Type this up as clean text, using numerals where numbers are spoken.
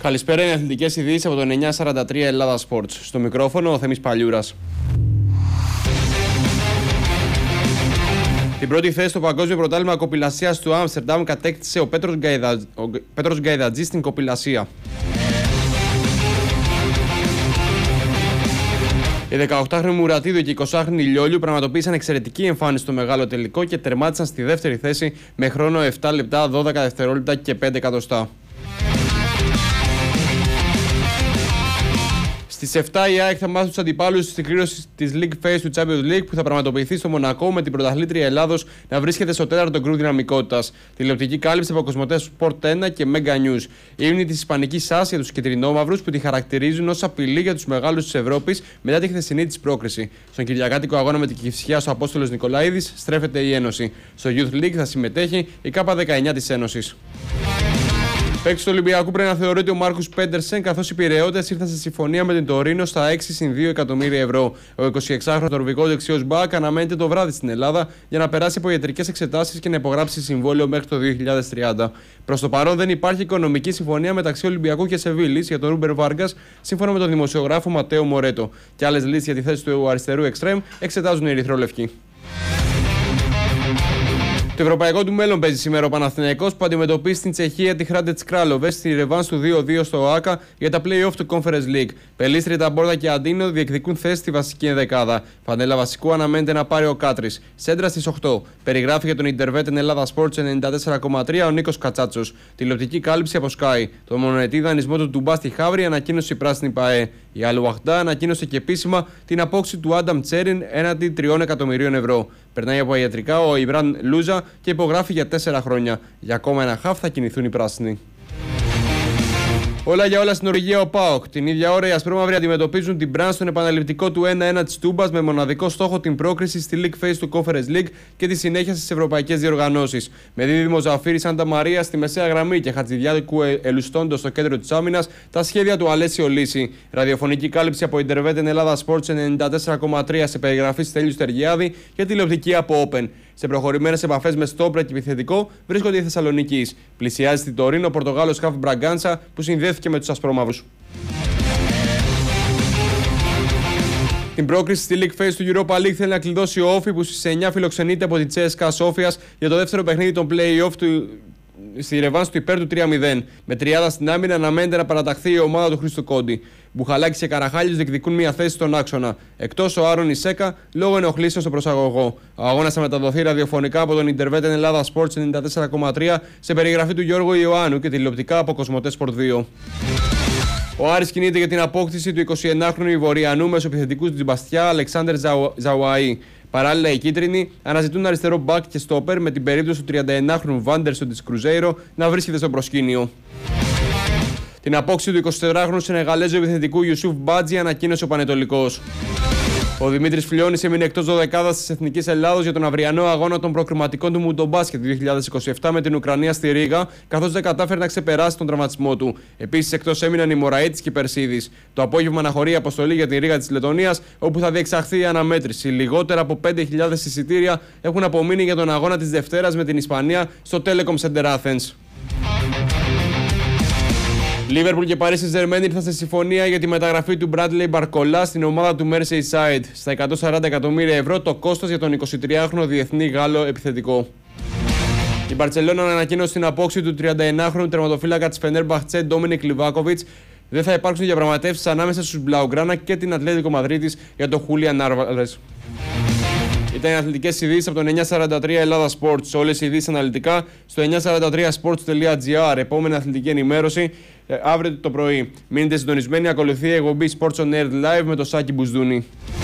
Καλησπέρα, είναι αθλητικές ειδήσεις από το 943 Ελλάδα Sports. Στο μικρόφωνο ο Θέμης Παλιούρας. Την πρώτη θέση στο Παγκόσμιο Πρωτάθλημα Κοπηλασίας του Άμστερνταμ κατέκτησε ο Πέτρος Γκαϊδατζής στην κοπηλασία. Οι 18χρονοι Μουρατίδου και 20χρονοι Λιόλιου πραγματοποίησαν εξαιρετική εμφάνιση στο μεγάλο τελικό και τερμάτισαν στη δεύτερη θέση με χρόνο 7 λεπτά, 12 δευτερόλεπτα και 5 εκατοστά. Στις 7 η ΑΕΚ θα μάθει τους αντιπάλους στην κλήρωση της League Phase του Champions League που θα πραγματοποιηθεί στο Μονακό με την πρωταθλήτρια Ελλάδος να βρίσκεται στο 4ο γκρουπ δυναμικότητας. Τηλεοπτική κάλυψη από Κοσμοτέ Sport 1 και Mega News. Η ύμνη της Ισπανικής ΑΣ για τους κυτρινόμαυρους που τη χαρακτηρίζουν ως απειλή για τους μεγάλους της Ευρώπης μετά τη χθεσινή της πρόκριση. Στον κυριακάτικο αγώνα με την Κηφισιά στο Απόστολος Νικολαίδης στρέφεται η Ένωση. Στο Youth League θα συμμετέχει η K19 της Ένωσης. Παίκτης του Ολυμπιακού πρέπει να θεωρείται ο Μάρκους Πέντερσεν, καθώς οι Πειραιώτες ήρθαν σε συμφωνία με την Τωρίνο στα 6+2 εκατομμύρια ευρώ. Ο 26χρονος νορβηγός δεξιός μπακ αναμένεται το βράδυ στην Ελλάδα για να περάσει από ιατρικές εξετάσεις και να υπογράψει συμβόλαιο μέχρι το 2030. Προς το παρόν δεν υπάρχει οικονομική συμφωνία μεταξύ Ολυμπιακού και Σεβίλης για τον Ρούμπερ Βάργκας, σύμφωνα με τον δημοσιογράφο Ματέο Μορέτο. Και άλλες λύσεις για τη θέση του αριστερού εξτρέμ εξετάζουν οι ερυθρόλευκοι. Το ευρωπαϊκό του μέλλον παίζει σήμερα ο Παναθηναϊκός που αντιμετωπίζει στην Τσεχία τη Hrádec Králové στη ρεβάνς του 2-2 στο ΟΑΚΑ για τα play-off του Conference League. Πελίστρια, Ταμπόρδα και Αντίνο διεκδικούν θέση στη βασική ενδεκάδα. Φανέλα βασικού αναμένεται να πάρει ο Κάτρης. Σέντρα στις 8. Περιγράφει για τον Ιντερβέτεν Ελλάδα Sports 94,3 ο Νίκος Κατσάτσος. Τηλεοπτική κάλυψη από Sky. Το μονοετή δανεισμό του Ντουμπά στη Χαύρη ανακοίνωσε η πράσινη ΠΑΕ. Η Αλουαχτά ανακοίνωσε και επίσημα την απόκτηση του Άνταμ Τσέριν έναντι 3 εκατομμυρίων ευρώ. Περνάει από ιατρικά ο Ιβράν Λούζα και υπογράφει για 4 χρόνια. Για ακόμα ένα χαφ θα κινηθούν οι πράσινοι. Όλα για όλα στην Νορβηγία ο ΠΑΟΚ. Την ίδια ώρα οι ασπρόμαυροι αντιμετωπίζουν την Μπραν στον επαναληπτικό του 1-1 της Τούμπας με μοναδικό στόχο την πρόκριση στη League Phase του Conference League και τη συνέχεια στις ευρωπαϊκές διοργανώσεις. Με δίδυμο Ζαφίρι Σάντα Μαρία στη μεσαία γραμμή και Χατζηδιάδικου Ελουστόντο στο κέντρο της άμυνας, τα σχέδια του Αλέσιο Λύση. Ραδιοφωνική κάλυψη από Ιντερβέτεν Ελλάδα Sports 94,3 σε περιγραφή Στέλιου Στεργιάδη και τηλεοπτική από Open. Σε προχωρημένες επαφές με στόπρα και επιθετικό βρίσκονται οι Θεσσαλονικείς. Πλησιάζει στην Τωρίνο ο Πορτογάλος Χαφ Μπραγκάντσα που συνδέθηκε με τους ασπρόμαυρους. Την πρόκριση στη League Phase του Europa League θέλει να κλειδώσει ο Όφι που στις 9 φιλοξενείται από την CSKA Σόφιας για το δεύτερο παιχνίδι των play-off του. Στη ρεβάνς του υπέρ του 3-0. Με τριάδα στην άμυνα αναμένεται να παραταχθεί η ομάδα του Χρήστο Κόντι. Μπουχαλάκης και Καραχάλης διεκδικούν μια θέση στον άξονα. Εκτός ο Άρον Ισέκα λόγω ενοχλήσεων στο προσαγωγό. Ο αγώνας θα μεταδοθεί ραδιοφωνικά από τον Ιντερβέτεν Ελλάδα Sports 94,3 σε περιγραφή του Γιώργου Ιωάννου και τηλεοπτικά από Κοσμοτέ Sport 2. Ο Άρης κινείται για την απόκτηση του 21χρονου Ιβοριανού μεσοεπιθετικού της Μπαστιά Αλεξάνδερ Ζαουαή. Παράλληλα, οι κίτρινοι αναζητούν αριστερό μπακ και στόπερ με την περίπτωση του 31χρονου Βάντερσον της Κρουζέιρο να βρίσκεται στο προσκήνιο. Την απόκτηση του 24χρονου Σενεγαλέζου επιθετικού Ιουσούφ Μπάτζη ανακοίνωσε ο Πανετολικός. Ο Δημήτρης Φλιώνης έμεινε εκτός δωδεκάδας της Εθνικής Ελλάδος για τον αυριανό αγώνα των προκριματικών του Μουντομπάσκετ 2027 με την Ουκρανία στη Ρήγα, καθώς δεν κατάφερε να ξεπεράσει τον τραυματισμό του. Επίσης, εκτός έμειναν οι Μωραΐτης και οι Περσίδης. Το απόγευμα αναχωρεί η αποστολή για τη Ρήγα της Λετωνίας, όπου θα διεξαχθεί η αναμέτρηση. Λιγότερα από 5.000 εισιτήρια έχουν απομείνει για τον αγώνα της Δευτέρας με την Ισπανία στο Telecom Center Athens. Λίβερπουλ και Παρί Σεν-Ζερμέν ήρθαν σε συμφωνία για τη μεταγραφή του Μπράντλεϊ Μπαρκολά στην ομάδα του Merseyside. Στα 140 εκατομμύρια ευρώ το κόστος για τον 23χρονο διεθνή Γάλλο επιθετικό. Η Μπαρτσελόνα ανακοίνωσε την απόκτηση του 31χρονου τερματοφύλακα της Φενέρμπαχτσε Ντόμινικ Λιβάκοβιτς. Δεν θα υπάρξουν διαπραγματεύσεις ανάμεσα στους Μπλαουγκράνα και την Ατλέτικο Μαδρίτης για τον Χούλιαν Άλβαρες. Ήταν οι αθλητικές ειδήσεις από το 943 Ελλάδα Sports. Όλες οι ειδήσεις αναλυτικά στο 943sports.gr. Επόμενη αθλητική ενημέρωση αύριο το πρωί. Μείνετε συντονισμένοι, ακολουθεί η εκπομπή Sports on Air Live με το Σάκη Μπουσδούνη.